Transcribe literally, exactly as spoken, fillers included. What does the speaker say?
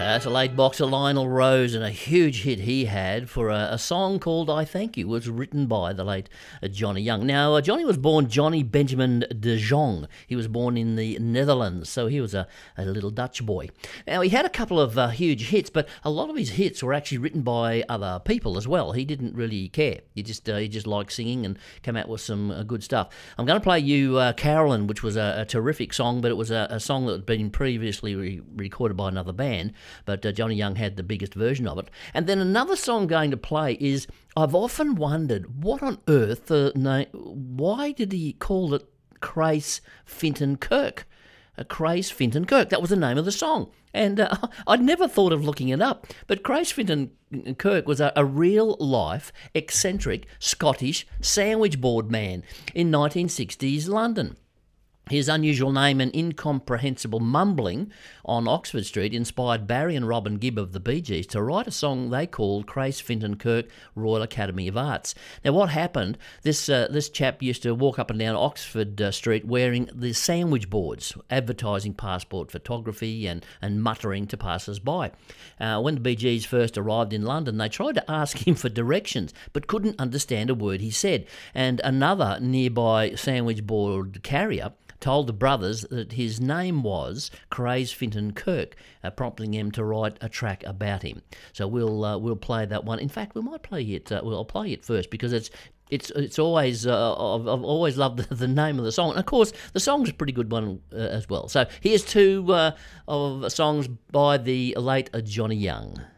That's a late boxer Lionel Rose, and a huge hit he had for a, a song called I Thank You. It was written by the late uh, Johnny Young. Now, uh, Johnny was born Johnny Benjamin de Jong. He was born in the Netherlands, so he was a, a little Dutch boy. Now, he had a couple of uh, huge hits, but a lot of his hits were actually written by other people as well. He didn't really care. He just uh, he just liked singing and came out with some uh, good stuff. I'm going to play you uh, Carolyn, which was a, a terrific song, but it was a, a song that had been previously re- recorded by another band. But uh, Johnny Young had the biggest version of it. And then another song I'm going to play is, I've often wondered, what on earth, the name, why did he call it Crace Finton Kirk? Uh, Crace Finton Kirk, that was the name of the song. And uh, I'd never thought of looking it up. But Crace Finton Kirk was a, a real-life, eccentric, Scottish sandwich board man in nineteen sixties London. His unusual name and incomprehensible mumbling on Oxford Street inspired Barry and Robin Gibb of the Bee Gees to write a song they called Crace Finton Kirk Royal Academy of Arts. Now, what happened, this uh, this chap used to walk up and down Oxford uh, Street wearing the sandwich boards, advertising passport photography and, and muttering to passers-by. Uh, when the Bee Gees first arrived in London, they tried to ask him for directions, but couldn't understand a word he said. And another nearby sandwich board carrier told the brothers that his name was Crace Finton Kirk, uh, prompting them to write a track about him. So we'll uh, we'll play that one. In fact, we might play it. Uh, well, I'll play it first because it's it's it's always uh, I've, I've always loved the, the name of the song. And of course, the song's a pretty good one uh, as well. So here's two uh, of songs by the late uh, Johnny Young.